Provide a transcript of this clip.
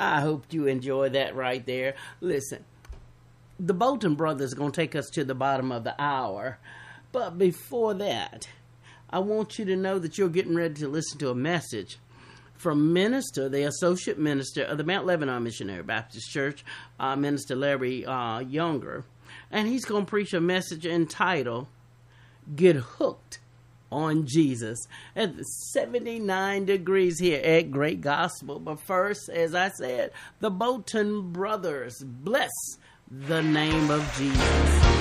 I hope you enjoy that right there. Listen, the Bolton brothers are going to take us to the bottom of the hour. But before that, I want you to know that you're getting ready to listen to a message from the associate minister of the Mount Lebanon Missionary Baptist Church, Minister Larry Younger. And he's going to preach a message entitled, Get Hooked on Jesus. At 79 degrees here at Great Gospel. But first, as I said, the Bolton brothers, bless the name of Jesus.